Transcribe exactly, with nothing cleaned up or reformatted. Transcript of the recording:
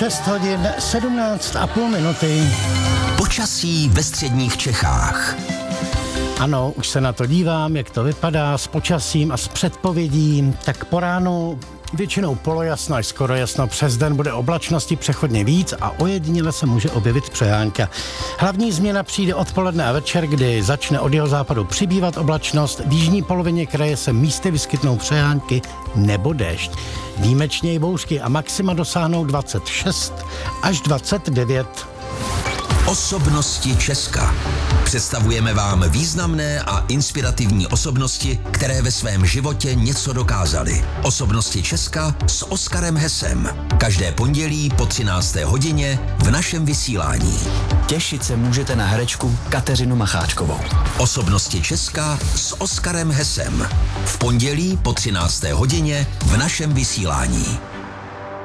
šest hodin sedmnáct a půl minuty. Počasí ve středních Čechách. Ano, už se na to dívám, jak to vypadá s počasím a s předpovědí. Tak po ránu většinou polojasno až skoro jasno, přes den bude oblačnosti přechodně víc a ojediněle se může objevit přejánka. Hlavní změna přijde odpoledne a večer, kdy začne od jihozápadu přibývat oblačnost. V jižní polovině kraje se místy vyskytnou přejánky nebo déšť. Výjimečně i bouřky a maxima dosáhnou dvacet šest až dvacet devět. Osobnosti Česka. Představujeme vám významné a inspirativní osobnosti, které ve svém životě něco dokázaly. Osobnosti Česka s Oskarem Hesem. Každé pondělí po třinácté hodině v našem vysílání. Těšit se můžete na herečku Kateřinu Macháčkovou. Osobnosti Česka s Oskarem Hesem. V pondělí po třinácté hodině v našem vysílání.